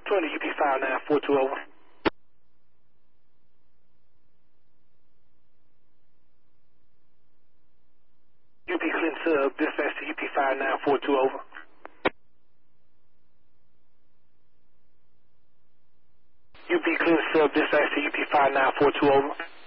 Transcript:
20 UP5942 over. UP Clinton sub, dispatch to UP5942 over. UP Clinton sub, dispatch to UP5942 over.